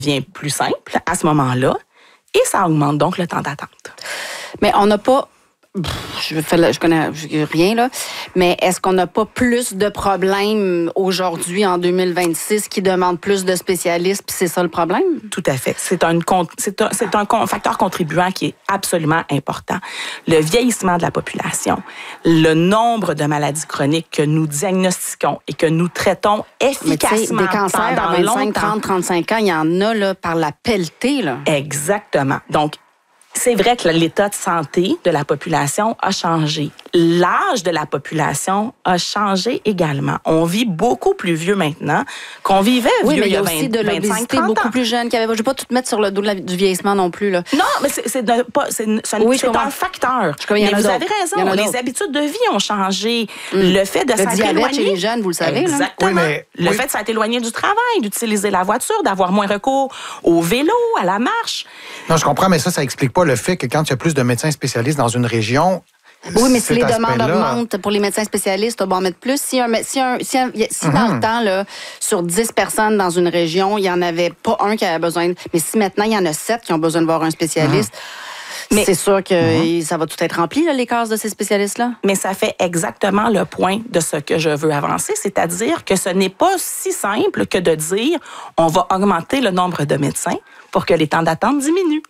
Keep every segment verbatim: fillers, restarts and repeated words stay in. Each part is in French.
devient plus simple à ce moment-là et ça augmente donc le temps d'attente. Mais on n'a pas... Je ne connais rien, là. Mais est-ce qu'on n'a pas plus de problèmes aujourd'hui, en deux mille vingt-six, qui demandent plus de spécialistes, puis c'est ça le problème? Tout à fait. C'est un, c'est un, c'est un facteur contribuant qui est absolument important. Le vieillissement de la population, le nombre de maladies chroniques que nous diagnostiquons et que nous traitons efficacement des cancers pendant à vingt-cinq, longtemps. trente, trente-cinq ans, il y en a là, par la pelletée. Là. Exactement. Donc, c'est vrai que l'état de santé de la population a changé. L'âge de la population a changé également. On vit beaucoup plus vieux maintenant qu'on vivait oui, vieux mais il y a aussi vingt, de l'obésité beaucoup plus jeune. Qui avait, je ne vais pas tout mettre sur le dos de la, du vieillissement non plus. Là. Non, mais c'est, c'est, de, pas, c'est, c'est, oui, c'est un facteur. Mais vous d'autres. avez raison. Les habitudes de vie ont changé. Mm. Le fait de le s'être diabète éloigné. chez les jeunes, vous le savez. Exactement. Là. Oui, mais, le oui. fait de s'être éloigné du travail, d'utiliser la voiture, d'avoir moins recours au vélo, à la marche. Non, je comprends, mais ça, ça explique pas le fait que quand il y a plus de médecins spécialistes dans une région... Oui, mais si les demandes augmentent pour les médecins spécialistes, on va en mettre plus. Si, un, si, un, si, un, si mm-hmm. dans le temps, là, sur dix personnes dans une région, il n'y en avait pas un qui avait besoin... De, mais si maintenant, il y en a sept qui ont besoin de voir un spécialiste... Mm-hmm. Mais c'est sûr que mm-hmm. ça va tout être rempli, là, les cases de ces spécialistes-là. Mais ça fait exactement le point de ce que je veux avancer, c'est-à-dire que ce n'est pas si simple que de dire on va augmenter le nombre de médecins pour que les temps d'attente diminuent.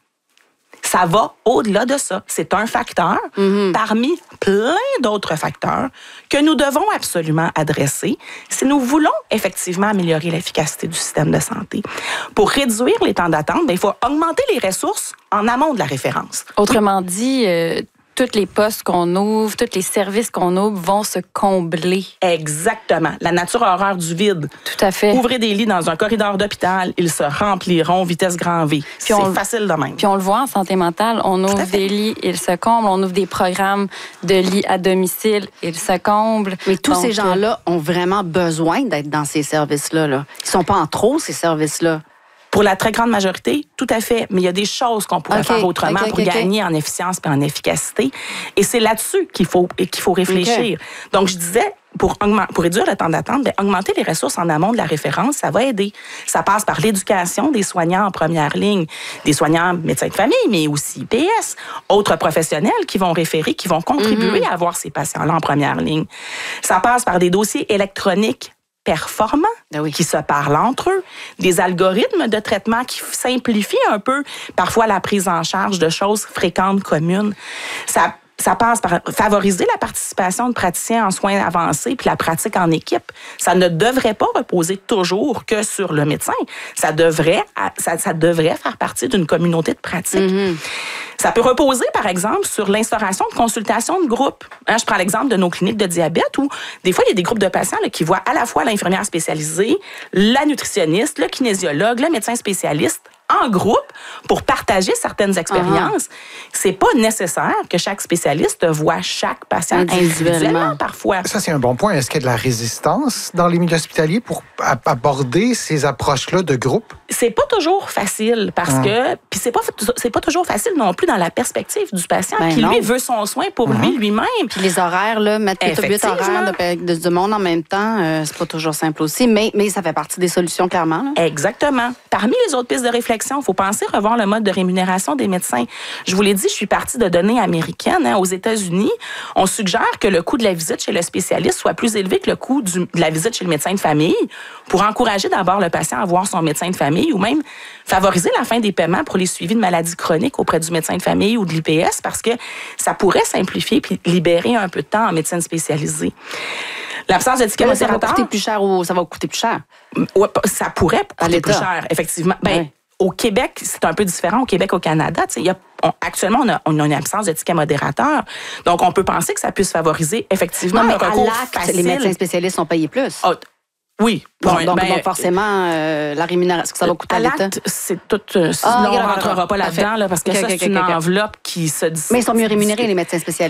Ça va au-delà de ça. C'est un facteur mm-hmm. parmi plein d'autres facteurs que nous devons absolument adresser si nous voulons effectivement améliorer l'efficacité du système de santé. Pour réduire les temps d'attente, bien, il faut augmenter les ressources en amont de la référence. Autrement dit, euh, tous les postes qu'on ouvre, tous les services qu'on ouvre vont se combler. Exactement. La nature horreur du vide. Tout à fait. Ouvrez des lits dans un corridor d'hôpital, ils se rempliront vitesse grand V. Puis c'est on, facile de même. Puis on le voit en santé mentale, on ouvre des lits, ils se comblent, on ouvre des programmes de lits à domicile, ils se comblent. Mais tous Donc, ces gens-là ont vraiment besoin d'être dans ces services-là. Là. Ils ne sont pas en trop, ces services-là. Pour la très grande majorité, tout à fait. Mais il y a des choses qu'on pourrait okay, faire autrement okay, pour okay, gagner okay. en efficience et en efficacité. Et c'est là-dessus qu'il faut, qu'il faut réfléchir. Okay. Donc, je disais, pour, augmenter, pour réduire le temps d'attente, bien, augmenter les ressources en amont de la référence, ça va aider. Ça passe par l'éducation des soignants en première ligne, des soignants médecins de famille, mais aussi I P S, autres professionnels qui vont référer, qui vont contribuer mm-hmm. à avoir ces patients-là en première ligne. Ça passe par des dossiers électroniques performants, ah oui. qui se parlent entre eux, des algorithmes de traitement qui simplifient un peu parfois la prise en charge de choses fréquentes communes. Ça Ça passe par favoriser la participation de praticiens en soins avancés puis la pratique en équipe. Ça ne devrait pas reposer toujours que sur le médecin. Ça devrait, ça, ça devrait faire partie d'une communauté de pratique. Mm-hmm. Ça peut reposer, par exemple, sur l'instauration de consultations de groupe. Hein, je prends l'exemple de nos cliniques de diabète où, des fois, il y a des groupes de patients là, qui voient à la fois l'infirmière spécialisée, la nutritionniste, le kinésiologue, le médecin spécialiste en groupe pour partager certaines expériences. Uh-huh. C'est pas nécessaire que chaque spécialiste voit chaque patient individuellement parfois. Ça, c'est un bon point. Est-ce qu'il y a de la résistance dans les milieux hospitaliers pour aborder ces approches-là de groupe? C'est pas toujours facile parce uh-huh. que... Puis c'est pas, c'est pas toujours facile non plus dans la perspective du patient ben qui, non. lui, veut son soin pour uh-huh. lui, lui-même. Puis les horaires, là, mettre les huit horaires de, de, de monde en même temps, euh, c'est pas toujours simple aussi, mais, mais ça fait partie des solutions, clairement. Là. Exactement. Parmi les autres pistes de réflexion, il faut penser revoir le mode de rémunération des médecins. Je vous l'ai dit, je suis partie de données américaines. Hein. Aux États-Unis, on suggère que le coût de la visite chez le spécialiste soit plus élevé que le coût du, de la visite chez le médecin de famille pour encourager d'abord le patient à voir son médecin de famille ou même favoriser la fin des paiements pour les suivis de maladies chroniques auprès du médecin de famille ou de l'I P S parce que ça pourrait simplifier puis libérer un peu de temps en médecine spécialisée. L'absence de ticket modérateur... Ça va coûter plus cher ou ça va coûter plus cher? Ouais, ça pourrait coûter plus cher, effectivement. Ben, ouais. Au Québec, c'est un peu différent. Au Québec, au Canada, il y a, on, actuellement, on a, on a une absence de ticket modérateur. Donc, on peut penser que ça puisse favoriser effectivement non, mais le recours à l'acte, facile. Les médecins spécialistes sont payés plus. Oh, oui. Bon, bon, donc, ben, donc, forcément, euh, la rémunération, ça va coûter à, à l'État? C'est tout... Euh, ah, non, on ne rentrera pas là-dedans, là, parce que okay, ça, okay, c'est okay, une okay. enveloppe qui se dit... Mais ils sont mieux rémunérés, les médecins spécialistes.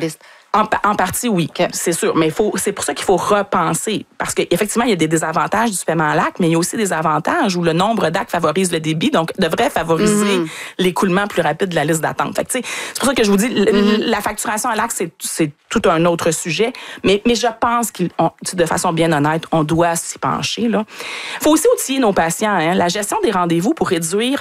En, en partie, oui, okay. C'est sûr. Mais faut, c'est pour ça qu'il faut repenser. Parce qu'effectivement, il y a des désavantages du paiement à l'acte, mais il y a aussi des avantages où le nombre d'actes favorise le débit, donc devrait favoriser mm-hmm. l'écoulement plus rapide de la liste d'attente. Fait que, c'est pour ça que je vous dis, mm-hmm. la facturation à l'acte, c'est, c'est tout un autre sujet. Mais, mais je pense que de façon bien honnête, on doit s'y pencher. Il faut aussi outiller nos patients. Hein. La gestion des rendez-vous pour réduire